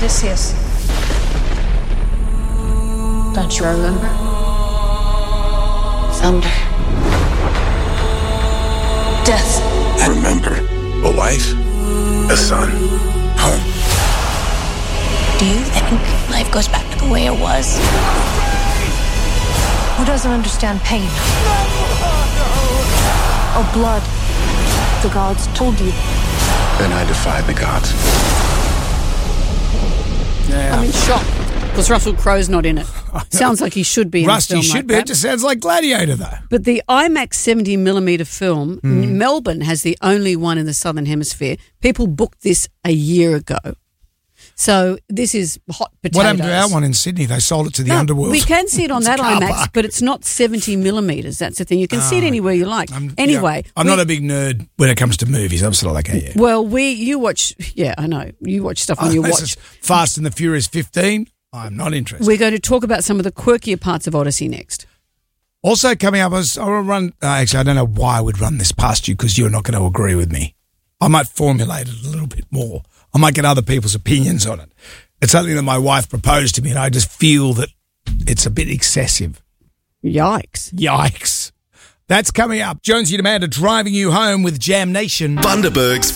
Odysseus. Don't you remember? Thunder. Death. I remember. A wife, a son, home. Do you think life goes back to the way it was? Who doesn't understand pain? Or blood? The gods told you. Then I defied the gods. Yeah. I'm in shock because Russell Crowe's not in it. Sounds like he should be in Rusty a film should like be. that. It just sounds like Gladiator, though. But the IMAX 70mm film, Melbourne has the only one in the Southern Hemisphere. People booked this a year ago. So this is hot potatoes. What happened to our one in Sydney? They sold it to the underworld. We can see it on It's that a car IMAX, park. but it's not 70mm. That's the thing. You can see it anywhere you like. Anyway. I'm not a big nerd when it comes to movies. I'm sort of like, yeah. Well, you watch, I know. You watch stuff on your This watch. is Fast and the Furious 15. I'm not interested. We're going to talk about some of the quirkier parts of Odyssey next. Also coming up, I want to run. Actually, I don't know why I would run this past you because you're not going to agree with me. I might formulate it a little bit more. I might get other people's opinions on it. It's something that my wife proposed to me, and I just feel that it's a bit excessive. Yikes. Yikes. That's coming up. Jonesy and Amanda driving you home with Jam Nation. Bundaberg's